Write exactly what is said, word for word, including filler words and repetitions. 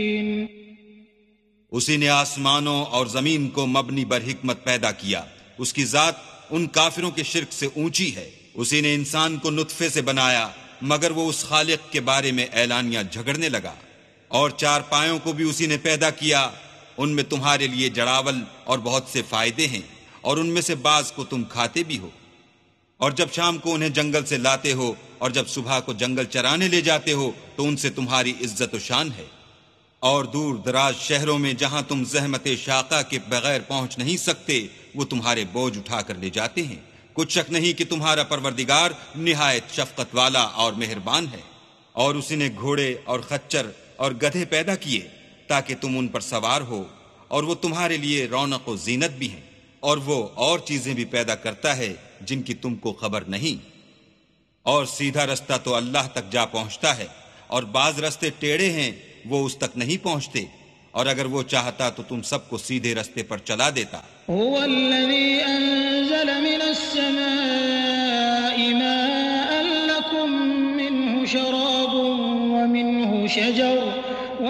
اسی نے آسمانوں اور زمین کو مبنی بر حکمت پیدا کیا، اس کی ذات ان کافروں کے شرک سے اونچی ہے۔ اسی نے انسان کو نطفے سے بنایا مگر وہ اس خالق کے بارے میں اعلانیہ جھگڑنے لگا۔ اور چار پایوں کو بھی اسی نے پیدا کیا، ان میں تمہارے لیے جڑاول اور بہت سے فائدے ہیں، اور ان میں سے بعض کو تم کھاتے بھی ہو۔ اور جب شام کو انہیں جنگل سے لاتے ہو اور جب صبح کو جنگل چرانے لے جاتے ہو تو ان سے تمہاری عزت و شان ہے۔ اور دور دراز شہروں میں جہاں تم زحمت شاقہ کے بغیر پہنچ نہیں سکتے وہ تمہارے بوجھ اٹھا کر لے جاتے ہیں۔ کچھ شک نہیں کہ تمہارا پروردگار نہایت شفقت والا اور مہربان ہے۔ اور اسی نے گھوڑے اور خچر اور گدھے پیدا کیے تاکہ تم ان پر سوار ہو، اور وہ تمہارے لیے رونق و زینت بھی ہیں۔ اور وہ اور چیزیں بھی پیدا کرتا ہے جن کی تم کو خبر نہیں۔ اور سیدھا رستہ تو اللہ تک جا پہنچتا ہے، اور بعض رستے ٹیڑھے ہیں وہ اس تک نہیں پہنچتے، اور اگر وہ چاہتا تو تم سب کو سیدھے رستے پر چلا دیتا۔ هو الذي أنزل من السماء ماء لكم منه شراب ومنه شجر